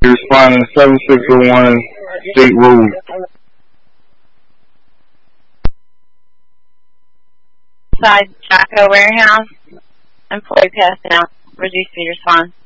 Responding to 7601 State Road. Side Jacko Warehouse. Employee passed out. Reduce the response.